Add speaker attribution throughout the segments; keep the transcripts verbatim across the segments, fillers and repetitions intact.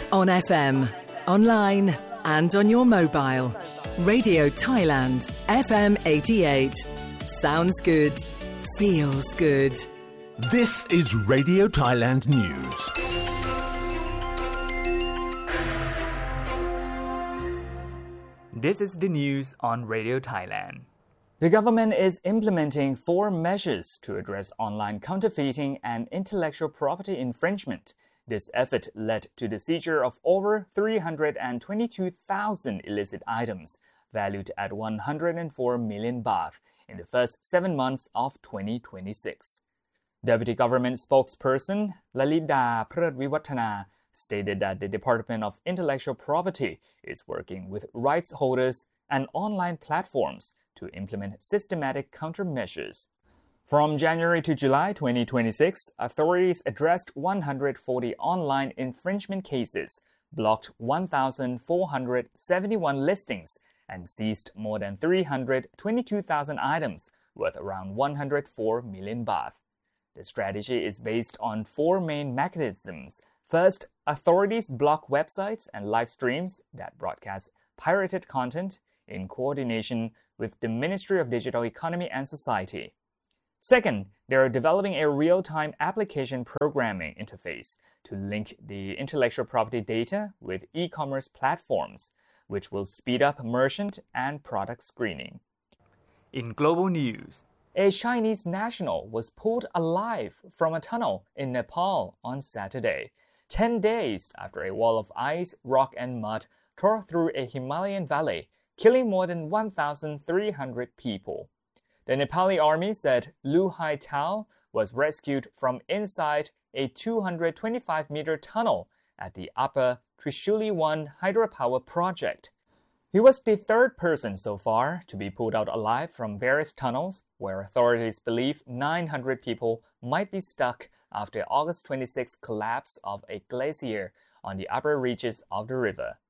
Speaker 1: On F M, online and on your mobile. Radio Thailand, F M eighty-eight. Sounds good. Feels good.
Speaker 2: This is Radio Thailand News.
Speaker 3: This is the news on Radio Thailand. The government is implementing four measures to address online counterfeiting and intellectual property infringement. This effort led to the seizure of over three hundred twenty-two thousand illicit items, valued at one hundred four million baht, in the first seven months of twenty twenty-six. Deputy Government Spokesperson Lalida Phreutviwattana stated that the Department of Intellectual Property is working with rights holders and online platforms to implement systematic countermeasures. From January to July twenty twenty-six, authorities addressed one hundred forty online infringement cases, blocked one thousand four hundred seventy-one listings, and seized more than three hundred twenty-two thousand items worth around one hundred four million baht. The strategy is based on four main mechanisms. First, authorities block websites and live streams that broadcast pirated content in coordination with the Ministry of Digital Economy and Society. Second, they are developing a real-time application programming interface to link the intellectual property data with e-commerce platforms, which will speed up merchant and product screening. In global news, a Chinese national was pulled alive from a tunnel in Nepal on Saturday, ten days after a wall of ice, rock and mud tore through a Himalayan valley, killing more than one thousand three hundred people. The Nepali army said Lu Haitao was rescued from inside a two hundred twenty-five meter tunnel at the Upper Trishuli one hydropower project. He was the third person so far to be pulled out alive from various tunnels, where authorities believe nine hundred people might be stuck after August twenty-sixth collapse of a glacier on the upper reaches of the river.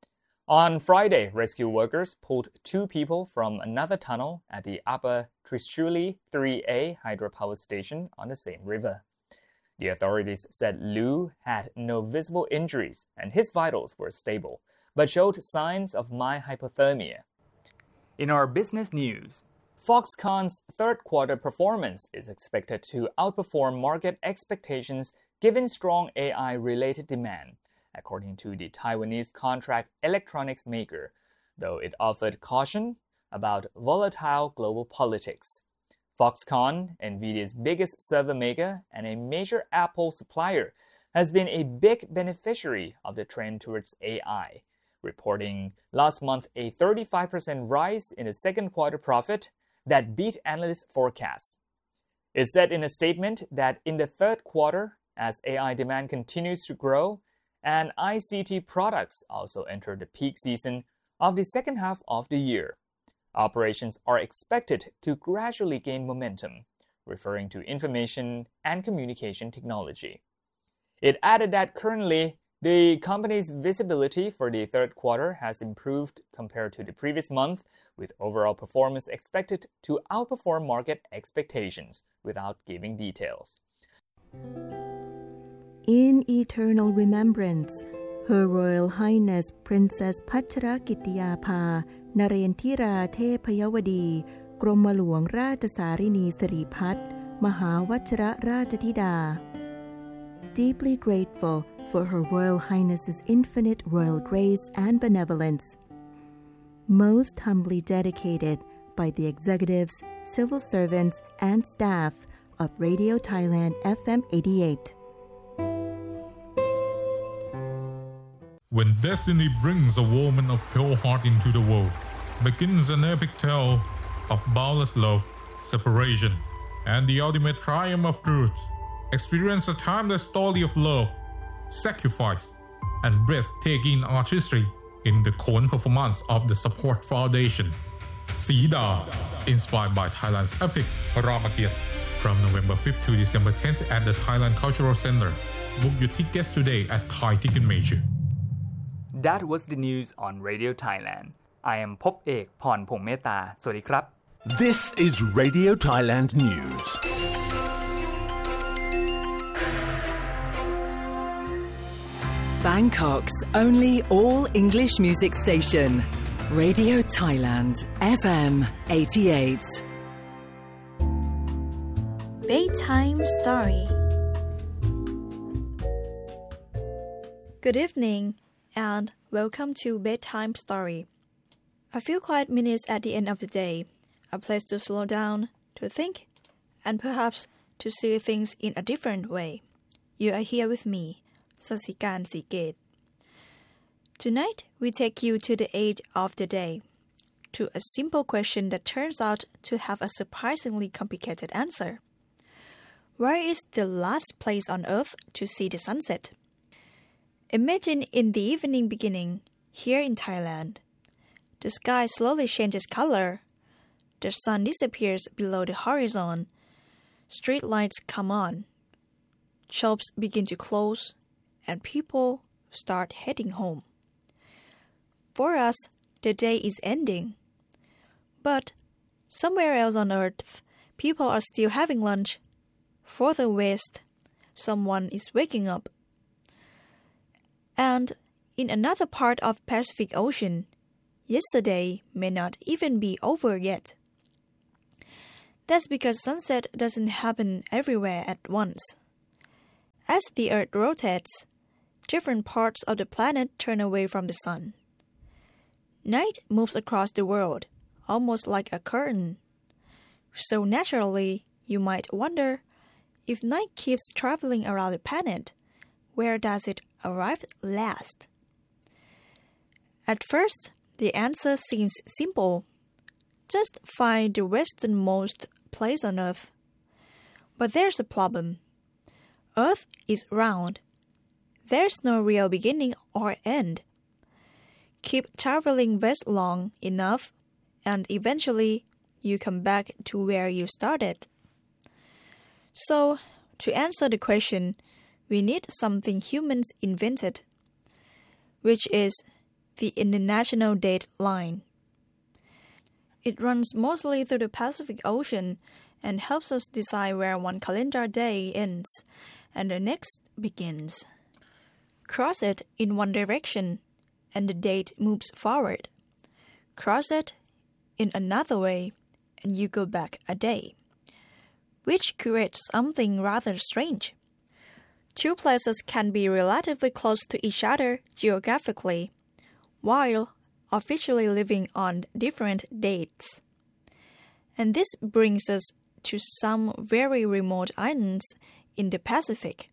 Speaker 3: On Friday, rescue workers pulled two people from another tunnel at the Upper Trishuli three A hydropower station on the same river. The authorities said Lu had no visible injuries and his vitals were stable, but showed signs of mild hypothermia. In our business news, Foxconn's third quarter performance is expected to outperform market expectations given strong A I-related demand, according to the Taiwanese contract electronics maker, though it offered caution about volatile global politics. Foxconn, NVIDIA's biggest server maker and a major Apple supplier, has been a big beneficiary of the trend towards A I, reporting last month a thirty-five percent rise in the second quarter profit that beat analyst forecasts. It said in a statement that in the third quarter, as A I demand continues to grow, and I C T products also enter the peak season of the second half of the year, operations are expected to gradually gain momentum, referring to information and communication technology. It added that currently, the company's visibility for the third quarter has improved compared to the previous month, with overall performance expected to outperform market expectations, without giving details.
Speaker 4: In eternal remembrance, Her Royal Highness Princess Pachrakitiyapha Narendra Thepayawadi กรมหลวงราชสารินีสิริพัฒน์มหาวชิรราชธิดา Deeply grateful for Her Royal Highness's infinite royal grace and benevolence. Most humbly dedicated by the executives, civil servants, and staff of Radio Thailand F M eighty-eight.
Speaker 5: When destiny brings a woman of pure heart into the world, begins an epic tale of boundless love, separation, and the ultimate triumph of truth. Experience a timeless story of love, sacrifice, and breathtaking artistry in the Khon performance of the Support Foundation. Sida, inspired by Thailand's epic Ramagiyat, from November fifth to December tenth at the Thailand Cultural Center. Book your tickets today at Thai Ticket Major.
Speaker 3: That was the news on Radio Thailand. I am Pop Ek Pornphongmeta. สวัสดีครับ
Speaker 2: This is Radio Thailand News.
Speaker 1: Bangkok's only all-English music station. Radio Thailand, F M eighty-eight.
Speaker 6: Bedtime Story. Good evening and welcome to Bedtime Story. A few quiet minutes at the end of the day, a place to slow down, to think, and perhaps to see things in a different way. You are here with me, Sasikan Sikhet. Tonight, we take you to the age of the day, to a simple question that turns out to have a surprisingly complicated answer. Where is the last place on earth to see the sunset? Imagine in the evening beginning, here in Thailand. The sky slowly changes color. The sun disappears below the horizon. Street lights come on. Shops begin to close, and people start heading home. For us, the day is ending. But somewhere else on earth, people are still having lunch. Further west, someone is waking up. And in another part of Pacific Ocean, yesterday may not even be over yet. That's because sunset doesn't happen everywhere at once. As the Earth rotates, different parts of the planet turn away from the sun. Night moves across the world, almost like a curtain. So naturally, you might wonder, if night keeps traveling around the planet, where does it arrive last? At first, the answer seems simple. Just find the westernmost place on Earth. But there's a problem. Earth is round. There's no real beginning or end. Keep traveling west long enough, and eventually you come back to where you started. So, to answer the question, we need something humans invented, which is the International Date Line. It runs mostly through the Pacific Ocean and helps us decide where one calendar day ends and the next begins. Cross it in one direction, and the date moves forward. Cross it in another way, and you go back a day, which creates something rather strange. Two places can be relatively close to each other geographically, while officially living on different dates. And this brings us to some very remote islands in the Pacific.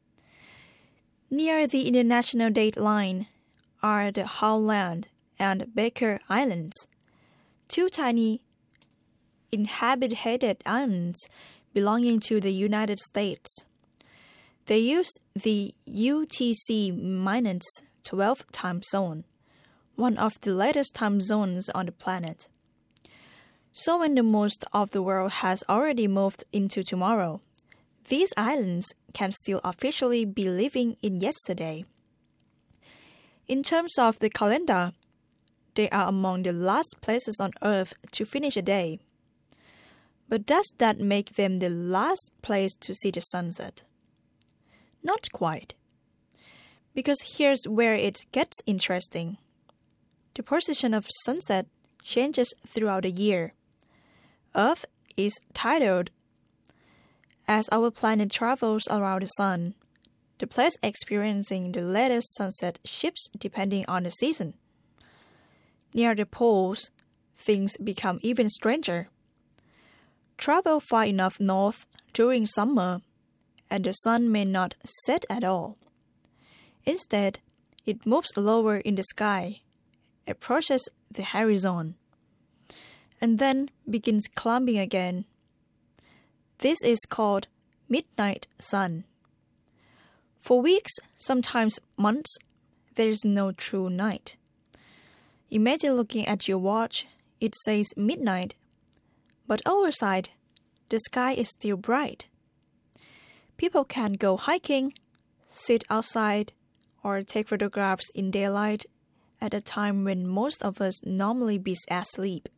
Speaker 6: Near the International Date Line are the Howland and Baker Islands, two tiny inhabited islands belonging to the United States. They use the U T C twelve time zone, one of the latest time zones on the planet. So when the most of the world has already moved into tomorrow, these islands can still officially be living in yesterday. In terms of the calendar, they are among the last places on Earth to finish a day. But does that make them the last place to see the sunset? Not quite. Because here's where it gets interesting. The position of sunset changes throughout the year. Earth is tidal. As our planet travels around the sun, the place experiencing the latest sunset shifts depending on the season. Near the poles, things become even stranger. Travel far enough north during summer, and the sun may not set at all. Instead, it moves lower in the sky, approaches the horizon, and then begins climbing again. This is called midnight sun. For weeks, sometimes months, there is no true night. Imagine looking at your watch, it says midnight, but outside, the sky is still bright. People can go hiking, sit outside, or take photographs in daylight at a time when most of us normally be asleep.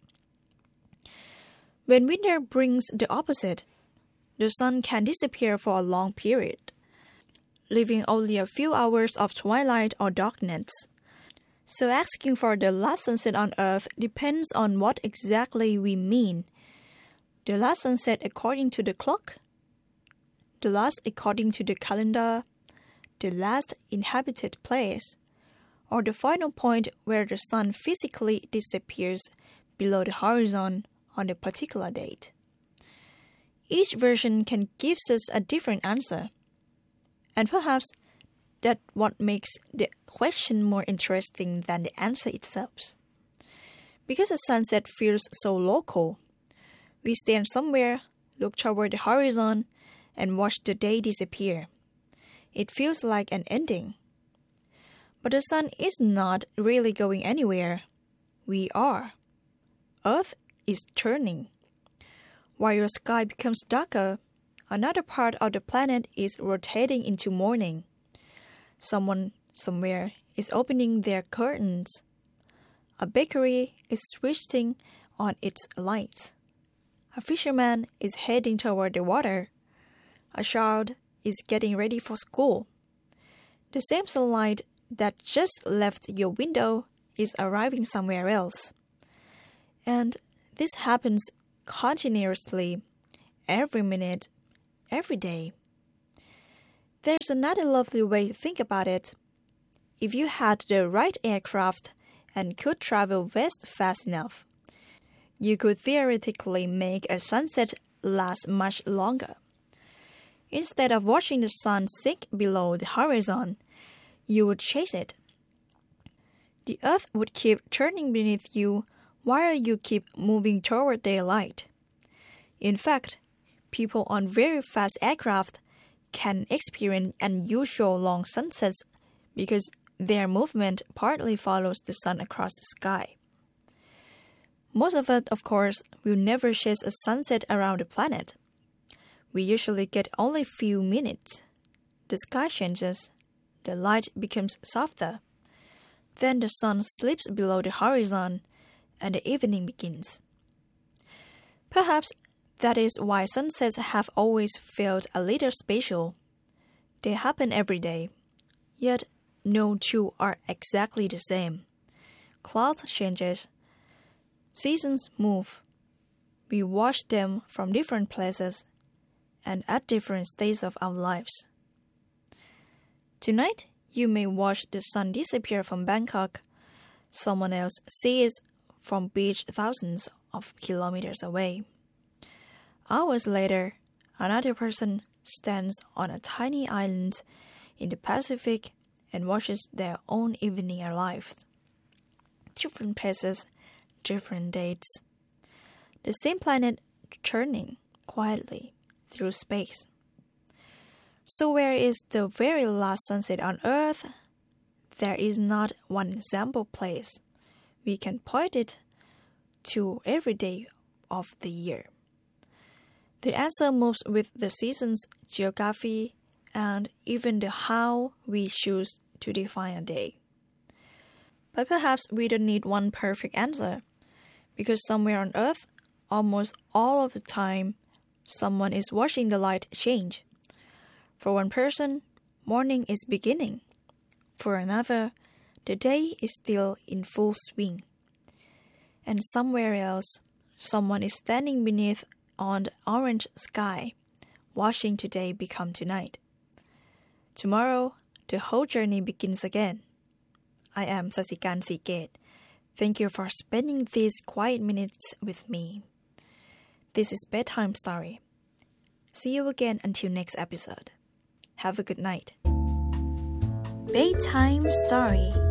Speaker 6: When winter brings the opposite, the sun can disappear for a long period. leaving only a few hours of twilight or darkness. So asking for the last sunset on Earth depends on what exactly we mean. The last sunset according to the clock? The last according to the calendar? The last inhabited place? Or the final point where the sun physically disappears below the horizon on a particular date? Each version can give us a different answer. And perhaps that's what makes the question more interesting than the answer itself. Because a sunset feels so local, we stand somewhere, look toward the horizon, and watch the day disappear. It feels like an ending. But the sun is not really going anywhere. We are. Earth is turning. While your sky becomes darker, another part of the planet is rotating into morning. Someone somewhere is opening their curtains. A bakery is switching on its lights. A fisherman is heading toward the water. A child is getting ready for school. The same sunlight that just left your window is arriving somewhere else. And this happens continuously, every minute, every day. There's another lovely way to think about it. If you had the right aircraft and could travel west fast enough, you could theoretically make a sunset last much longer. Instead of watching the sun sink below the horizon, you would chase it. The earth would keep turning beneath you while you keep moving toward daylight. In fact, people on very fast aircraft can experience unusual long sunsets because their movement partly follows the sun across the sky. Most of us, of course, will never chase a sunset around the planet. We usually get only a few minutes. The sky changes, the light becomes softer. Then the sun slips below the horizon, and the evening begins. Perhaps that is why sunsets have always felt a little special. They happen every day, yet no two are exactly the same. Clouds change, seasons move. We watch them from different places and at different stages of our lives. Tonight, you may watch the sun disappear from Bangkok. Someone else sees it from beach thousands of kilometers away. Hours later, another person stands on a tiny island in the Pacific and watches their own evening arrive. Different places, different dates. The same planet turning quietly through space. So where is the very last sunset on Earth? There is not one example place. We can point it to every day of the year. The answer moves with the seasons, geography, and even the how we choose to define a day. But perhaps we don't need one perfect answer, because somewhere on Earth, almost all of the time, someone is watching the light change. For one person, morning is beginning. For another, the day is still in full swing. And somewhere else, someone is standing beneath on the orange sky, watching today become tonight. Tomorrow, the whole journey begins again. I am Sasikan Siket. Thank you for spending these quiet minutes with me. This is Bedtime Story. See you again until next episode. Have a good night. Bedtime Story.